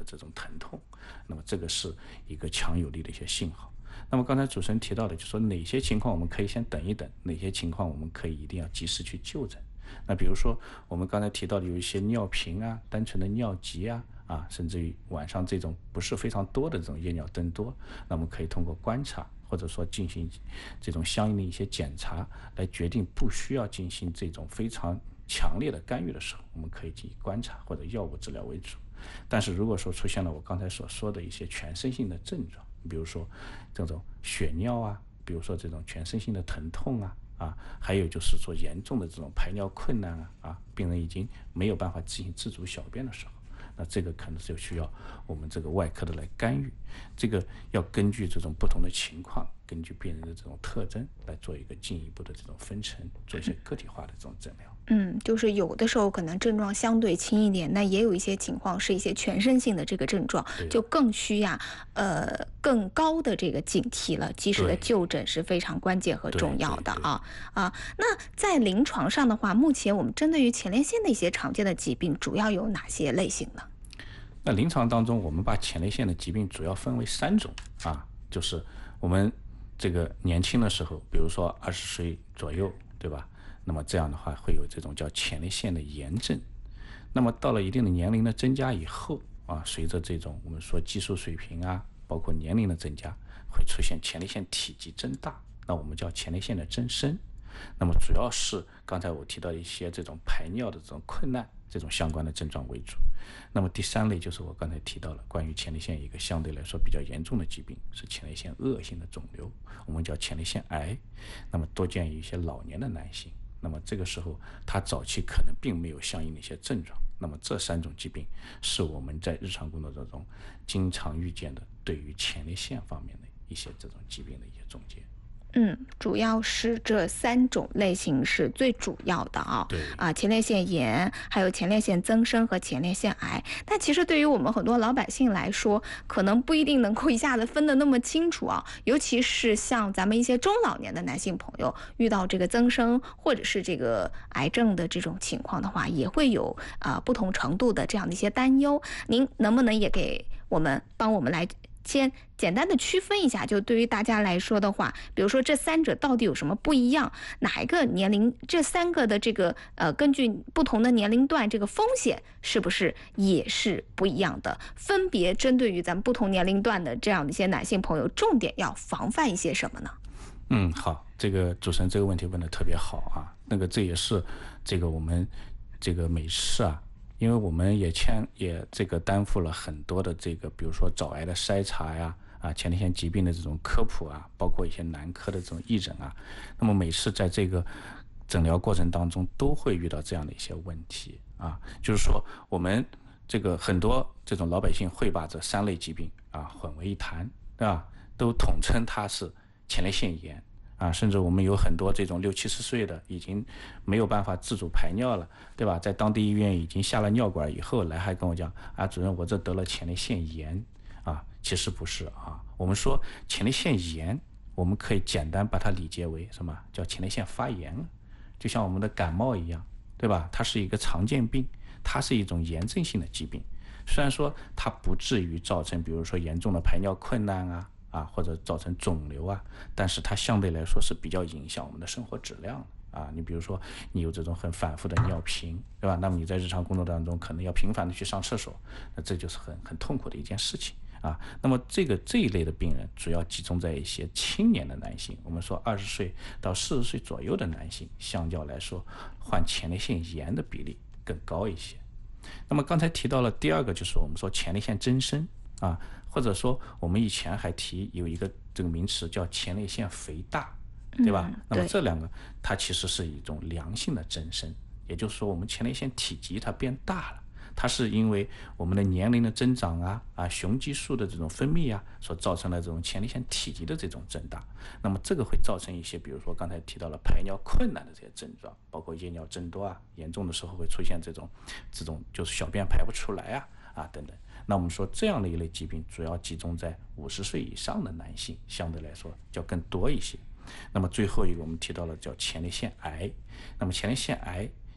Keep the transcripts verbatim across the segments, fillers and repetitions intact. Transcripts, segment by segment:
这种疼痛，那么这个是一个强有力的一些信号。那么刚才主持人提到的，就是说哪些情况我们可以先等一等，哪些情况我们可以一定要及时去就诊。那比如说我们刚才提到的有一些尿频啊，单纯的尿急啊，啊，甚至于晚上这种不是非常多的这种夜尿增多，那么可以通过观察或者说进行这种相应的一些检查来决定不需要进行这种非常强烈的干预的时候，我们可以进行观察或者药物治疗为主。但是如果说出现了我刚才所说的一些全身性的症状，比如说这种血尿啊，比如说这种全身性的疼痛啊，啊，还有就是说严重的这种排尿困难啊，啊，病人已经没有办法进行自主小便的时候，那这个可能就需要我们这个外科的来干预。这个要根据这种不同的情况，根据病人的这种特征来做一个进一步的这种分层，做一些个体化的这种诊疗。 嗯，就是有的时候可能症状相对轻一点，那也有一些情况是一些全身性的这个症状，就更需要呃更高的这个警惕了，及时的就诊是非常关键和重要的啊啊。那在临床上的话，目前我们针对于前列腺的一些常见的疾病，主要有哪些类型呢？ 那临床当中，我们把前列腺的疾病主要分为三种啊，就是我们这个年轻的时候，比如说二十岁左右，对吧？那么这样的话会有这种叫前列腺的炎症。那么到了一定的年龄的增加以后啊，随着这种我们说激素水平啊，包括年龄的增加，会出现前列腺体积增大，那我们叫前列腺的增生。那么主要是刚才我提到一些这种排尿的这种困难，这种相关的症状为主。那么第三类就是我刚才提到了关于前列腺一个相对来说比较严重的疾病，是前列腺恶性的肿瘤，我们叫前列腺癌。那么多见于一些老年的男性，那么这个时候他早期可能并没有相应的一些症状。那么这三种疾病是我们在日常工作当中经常遇见的对于前列腺方面的一些这种疾病的一些总结。 嗯，主要是这三种类型是最主要的啊。 对啊，前列腺炎，还有前列腺增生和前列腺癌。但其实对于我们很多老百姓来说，可能不一定能够一下子分得那么清楚啊。尤其是像咱们一些中老年的男性朋友，遇到这个增生或者是这个癌症的这种情况的话，也会有啊、呃、不同程度的这样的一些担忧。您能不能也给我们帮我们来先简单的区分一下，就对于大家来说的话，比如说这三者到底有什么不一样？哪一个年龄，这三个的这个呃，根据不同的年龄段，这个风险是不是也是不一样的？分别针对于咱们不同年龄段的这样的一些男性朋友，重点要防范一些什么呢？ 嗯，好，这个主持人这个问题问得特别好啊。那个这也是这个我们这个美市啊。因为我们也签也这个担负了很多的这个，比如说早癌的筛查呀，啊前列腺疾病的这种科普啊，包括一些男科的这种义诊啊，那么每次在这个诊疗过程当中都会遇到这样的一些问题啊，就是说我们这个很多这种老百姓会把这三类疾病啊混为一谈，对吧？都统称它是前列腺炎。啊，甚至我们有很多这种六七十岁的已经没有办法自主排尿了，对吧？在当地医院已经下了尿管以后，来还跟我讲啊，主任，我这得了前列腺炎啊。其实不是啊，我们说前列腺炎，我们可以简单把它理解为什么？叫前列腺发炎，就像我们的感冒一样，对吧？它是一个常见病，它是一种炎症性的疾病。虽然说它不至于造成，比如说严重的排尿困难啊。啊，或者造成肿瘤啊，但是它相对来说是比较影响我们的生活质量的啊。你比如说，你有这种很反复的尿频，对吧？那么你在日常工作当中可能要频繁的去上厕所，那这就是很很痛苦的一件事情啊。那么这个这一类的病人主要集中在一些青年的男性，我们说二十岁到四十岁左右的男性，相较来说患前列腺炎的比例更高一些。那么刚才提到了第二个，就是我们说前列腺增生啊。或者说我们以前还提有一个这个名词叫前列腺肥大，对吧？ 嗯、 那么这两个它其实是一种良性的增生，也就是说我们前列腺体积它变大了，它是因为我们的年龄的增长啊啊雄激素的这种分泌啊所造成的这种前列腺体积的这种增大。那么这个会造成一些比如说刚才提到了排尿困难的这些症状，包括夜尿增多啊，严重的时候会出现这种这种就是小便排不出来啊啊等等。那我们说这样的一类疾病主要集中在五十岁以上的男性，相对来说要更多一些。那么最后一个我们提到了叫前列腺癌，那么前列腺癌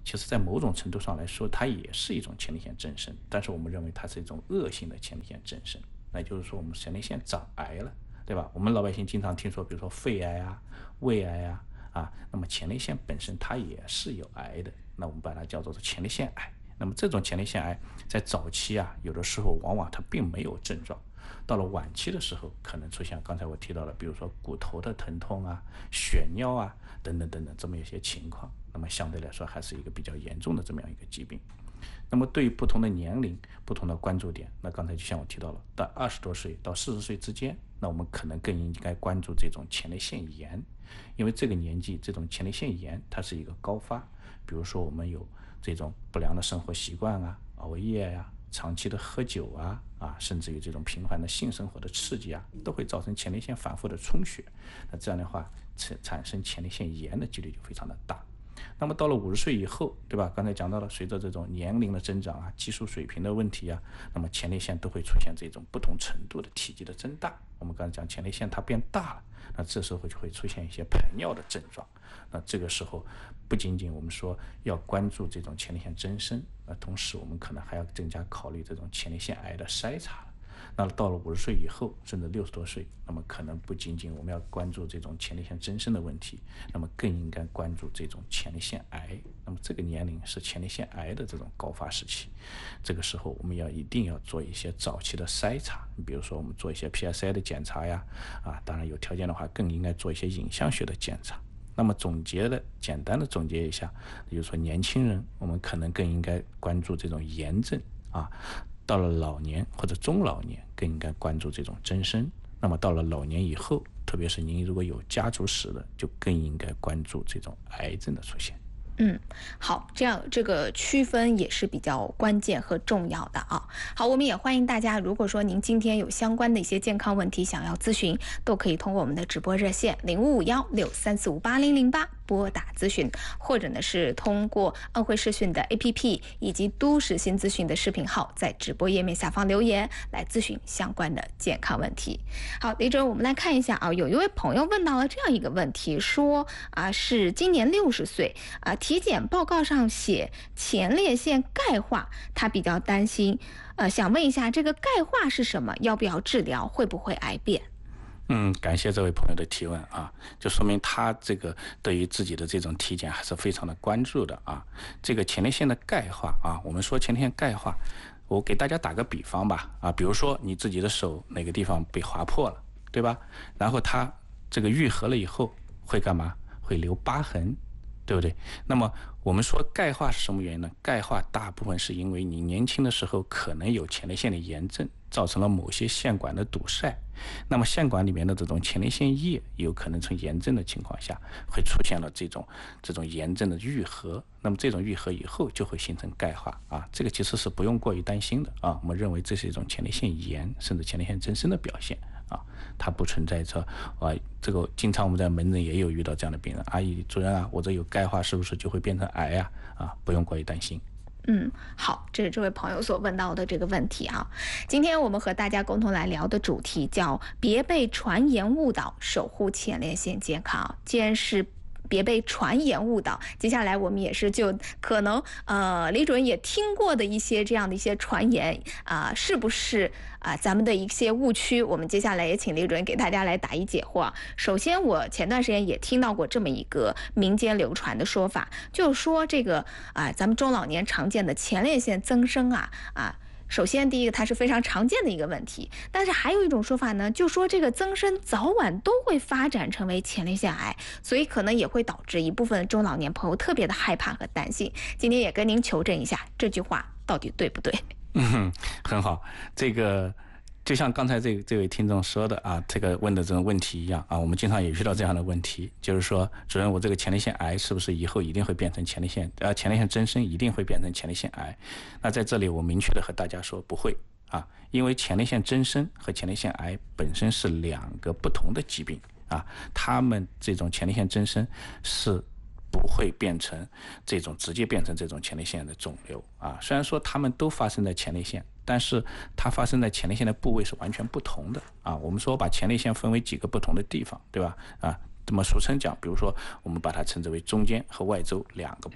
其实在某种程度上来说，它也是一种前列腺增生，但是我们认为它是一种恶性的前列腺增生，那就是说我们前列腺长癌了，对吧？我们老百姓经常听说，比如说肺癌啊、胃癌啊，啊，那么前列腺本身它也是有癌的，那我们把它叫做前列腺癌。那么这种前列腺癌在早期啊，有的时候往往它并没有症状，到了晚期的时候，可能出现刚才我提到的，比如说骨头的疼痛啊、血尿啊等等等等这么一些情况，那么相对来说还是一个比较严重的这么样一个疾病。那么对于不同的年龄、不同的关注点，那刚才就像我提到了，到二十多岁到四十岁之间，那我们可能更应该关注这种前列腺炎，因为这个年纪这种前列腺炎它是一个高发，比如说我们有这种不良的生活习惯啊、熬夜呀、啊、长期的喝酒啊啊，甚至于这种频繁的性生活的刺激啊，都会造成前列腺反复的充血，那这样的话产生前列腺炎的几率就非常的大。那么到了五十岁以后，对吧？刚才讲到了，随着这种年龄的增长啊，激素水平的问题啊，那么前列腺都会出现这种不同程度的体积的增大。我们刚才讲前列腺它变大了，那这时候就会出现一些排尿的症状。那这个时候不仅仅我们说要关注这种前列腺增生，那同时我们可能还要增加考虑这种前列腺癌的筛查。那到了五十岁以后，甚至六十多岁，那么可能不仅仅我们要关注这种前列腺增生的问题，那么更应该关注这种前列腺癌。那么这个年龄是前列腺癌的这种高发时期，这个时候我们要一定要做一些早期的筛查，比如说我们做一些 P S A 的检查呀，啊，当然有条件的话更应该做一些影像学的检查。那么总结的简单的总结一下，也就是说年轻人我们可能更应该关注这种炎症啊。到了老年或者中老年更应该关注这种增生，那么到了老年以后，特别是您如果有家族史的，就更应该关注这种癌症的出现。 嗯，好，这样这个区分也是比较关键和重要的啊。好，我们也欢迎大家，如果说您今天有相关的一些健康问题想要咨询，都可以通过我们的直播热线零五五幺六三四五八零零八拨打咨询，或者呢是通过安徽视讯的 A P P 以及都市新资讯的视频号，在直播页面下方留言来咨询相关的健康问题。好，李主任，我们来看一下啊，有一位朋友问到了这样一个问题，说啊是今年六十岁啊。体检报告上写前列腺钙化，他比较担心，呃，想问一下这个钙化是什么？要不要治疗？会不会癌变？ 嗯，感谢这位朋友的提问啊，就说明他这个对于自己的这种体检还是非常的关注的啊。这个前列腺的钙化啊，我们说前列腺钙化，我给大家打个比方吧啊，比如说你自己的手哪个地方被划破了，对吧？然后它这个愈合了以后会干嘛？会留疤痕。对不对？那么我们说钙化是什么原因呢？钙化大部分是因为你年轻的时候可能有前列腺的炎症，造成了某些腺管的堵塞，那么腺管里面的这种前列腺液有可能从炎症的情况下会出现了这种这种炎症的愈合，那么这种愈合以后就会形成钙化啊，这个其实是不用过于担心的啊，我们认为这是一种前列腺炎甚至前列腺增生的表现。啊，它不存在着啊，这个经常我们在门诊也有遇到这样的病人，阿姨主任啊，我这有钙化是不是就会变成癌啊？啊，不用过于担心。 嗯，好，这是这位朋友所问到的这个问题啊。今天我们和大家共同来聊的主题叫“别被传言误导，守护前列腺健康”。既然是别被传言误导，接下来我们也是就可能呃李主任也听过的一些这样的一些传言啊、呃，是不是啊、呃、咱们的一些误区？我们接下来也请李主任给大家来答疑解惑。首先，我前段时间也听到过这么一个民间流传的说法，就是说这个啊、呃、咱们中老年常见的前列腺增生啊啊。首先，第一个它是非常常见的一个问题，但是还有一种说法呢，就说这个增生早晚都会发展成为前列腺癌，所以可能也会导致一部分中老年朋友特别的害怕和担心。今天也跟您求证一下，这句话到底对不对？ 嗯，很好，这个就像刚才这这位听众说的啊，这个问的这种问题一样啊，我们经常也遇到这样的问题，就是说，主任，我这个前列腺癌是不是以后一定会变成前列腺呃前列腺增生一定会变成前列腺癌？那在这里我明确的和大家说不会啊，因为前列腺增生和前列腺癌本身是两个不同的疾病啊，他们这种前列腺增生是不会变成这种直接变成这种前列腺的肿瘤啊。虽然说它们都发生在前列腺，但是它发生在前列腺的部位是完全不同的啊。我们说把前列腺分为几个不同的地方，对吧？啊，这么俗称讲，比如说我们把它称之为中间和外周两个部分。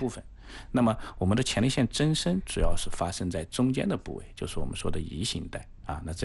那么我们的前列腺增生主要是发生在中间的部位，就是我们说的移行带啊。那这